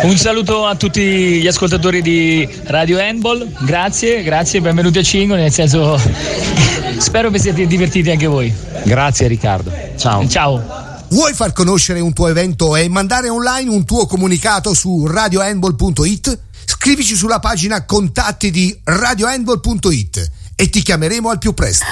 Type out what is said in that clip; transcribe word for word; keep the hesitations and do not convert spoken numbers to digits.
Un saluto a tutti gli ascoltatori di Radio Handball, grazie, grazie, benvenuti a Cingo, nel senso spero vi siate divertiti anche voi. Grazie Riccardo, ciao. Ciao. Vuoi far conoscere un tuo evento e mandare online un tuo comunicato su radio handball punto it? Scrivici sulla pagina contatti di radio handball punto it e ti chiameremo al più presto.